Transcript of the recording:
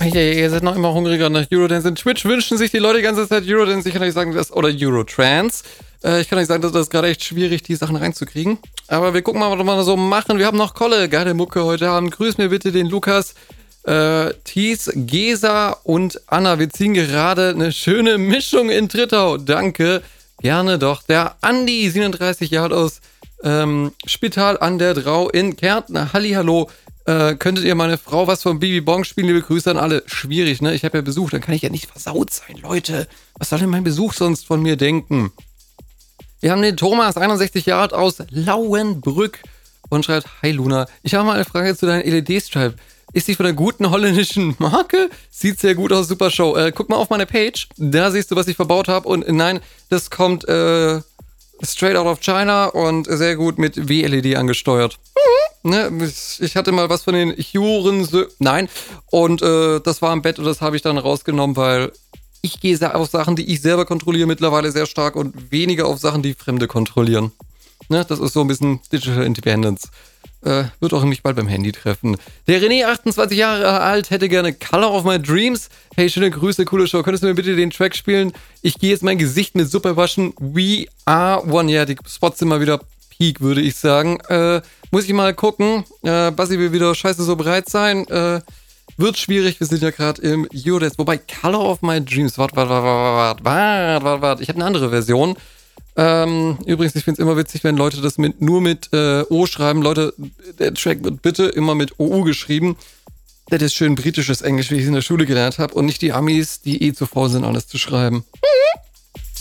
Hey, ihr seid noch immer hungriger nach Eurodance. In Twitch wünschen sich die Leute die ganze Zeit Eurodance. Ich kann euch sagen, oder Eurotrance. Ich kann euch sagen, das ist gerade echt schwierig, die Sachen reinzukriegen. Aber wir gucken mal, was wir so machen. Wir haben noch Kolle, geile Mucke heute Abend. Grüß mir bitte den Lukas, Thies, Gesa und Anna. Wir ziehen gerade eine schöne Mischung in Trittau. Danke. Gerne doch. Der Andi, 37 Jahre aus Spital an der Drau in Kärnten. Hallihallo. Könntet ihr meine Frau was von Bibi Bong spielen? Liebe Grüße an alle. Schwierig, ne? Ich habe ja Besuch, dann kann ich ja nicht versaut sein, Leute. Was soll denn mein Besuch sonst von mir denken? Wir haben den Thomas, 61 Jahre alt aus Lauenbrück und schreibt, hi Luna, ich habe mal eine Frage zu deinem LED-Stripe. Ist die von einer guten holländischen Marke? Sieht sehr gut aus, super Show. Guck mal auf meine Page, da siehst du, was ich verbaut habe. Und nein, das kommt straight out of China und sehr gut mit WLED angesteuert. Ne, ich hatte mal was von den Huren, nein, und das war im Bett und das habe ich dann rausgenommen, weil ich gehe auf Sachen, die ich selber kontrolliere, mittlerweile sehr stark und weniger auf Sachen, die Fremde kontrollieren. Ne, das ist so ein bisschen Digital Independence. Wird auch mich bald beim Handy treffen. Der René, 28 Jahre alt, hätte gerne Color of My Dreams. Hey, schöne Grüße, coole Show. Könntest du mir bitte den Track spielen? Ich gehe jetzt mein Gesicht mit Suppe waschen. We are one. Ja, die Spots sind mal wieder Peak, würde ich sagen. Muss ich mal gucken. Basti will wieder scheiße so bereit sein. Wird schwierig, wir sind ja gerade im Eurodance. Wobei, Color of My Dreams. Warte. Ich habe eine andere Version. Übrigens, ich finde es immer witzig, wenn Leute das nur mit O schreiben. Leute, der Track wird bitte immer mit OU geschrieben. Das ist schön britisches Englisch, wie ich es in der Schule gelernt habe. Und nicht die Amis, die zu faul sind, alles zu schreiben.